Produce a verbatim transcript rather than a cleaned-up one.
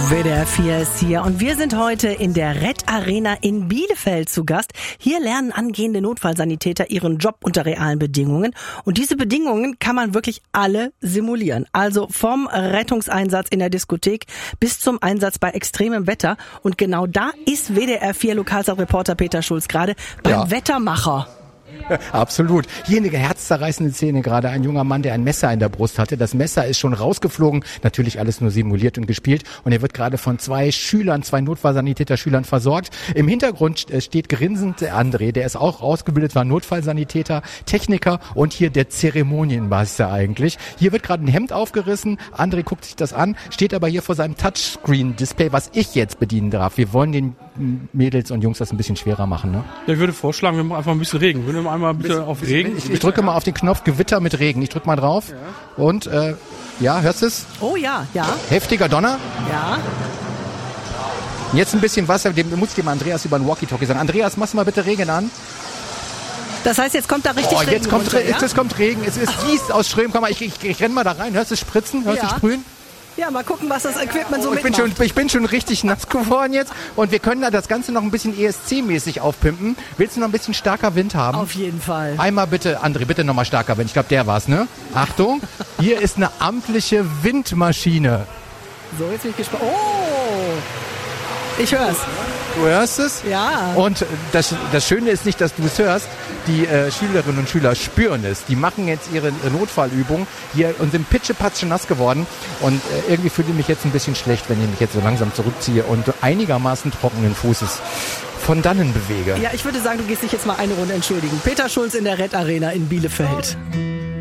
W D R vier ist hier und wir sind heute in der Red Arena in Bielefeld zu Gast. Hier lernen angehende Notfallsanitäter ihren Job unter realen Bedingungen und diese Bedingungen kann man wirklich alle simulieren. Also vom Rettungseinsatz in der Diskothek bis zum Einsatz bei extremem Wetter und genau da ist W D R vier Lokalsat-Reporter Peter Schulz gerade beim ja. Wettermacher. Absolut. Hier eine herzzerreißende Szene gerade. Ein junger Mann, der ein Messer in der Brust hatte. Das Messer ist schon rausgeflogen. Natürlich alles nur simuliert und gespielt. Und er wird gerade von zwei Schülern, zwei Notfallsanitäter-Schülern versorgt. Im Hintergrund steht grinsend der André. Der ist auch ausgebildet, war Notfallsanitäter, Techniker und hier der Zeremonienmeister eigentlich. Hier wird gerade ein Hemd aufgerissen. André guckt sich das an, steht aber hier vor seinem Touchscreen-Display, was ich jetzt bedienen darf. Wir wollen den Mädels und Jungs das ein bisschen schwerer machen, ne? Ja, ich würde vorschlagen, wir machen einfach ein bisschen Regen. Wir nehmen einmal bitte auf Regen. Ich, ich drücke mal auf den Knopf Gewitter mit Regen. Ich drücke mal drauf. Ja. Und, äh, ja, hörst du es? Oh ja, ja. Heftiger Donner? Ja. Jetzt ein bisschen Wasser, dem muss ich dem Andreas über den Walkie-Talkie sagen. Andreas, machst du mal bitte Regen an. Das heißt, jetzt kommt da richtig oh, Regen jetzt kommt, runter, Re- ja? jetzt kommt Regen. Es ist gießt aus Strömen. Komm mal, ich, ich, ich renn mal da rein. Hörst du es spritzen? Hörst du ja. sprühen? Ja, mal gucken, was das Equipment so oh, ich mitmacht. bin schon, ich bin schon richtig nass geworden jetzt. Und wir können da das Ganze noch ein bisschen E S C-mäßig aufpimpen. Willst du noch ein bisschen starker Wind haben? Auf jeden Fall. Einmal bitte, André, bitte nochmal starker Wind. Ich glaube, der war's, ne? Achtung, hier ist eine amtliche Windmaschine. So, jetzt bin ich gespannt. Oh! Ich hör's. Du hörst es? Ja. Und das, das Schöne ist nicht, dass du es hörst. Die äh, Schülerinnen und Schüler spüren es. Die machen jetzt ihre Notfallübung hier und sind pitschepatsche nass geworden. Und äh, irgendwie fühle ich mich jetzt ein bisschen schlecht, wenn ich mich jetzt so langsam zurückziehe und einigermaßen trockenen Fußes von dannen bewege. Ja, ich würde sagen, du gehst dich jetzt mal eine Runde entschuldigen. Peter Schulz in der Red Arena in Bielefeld.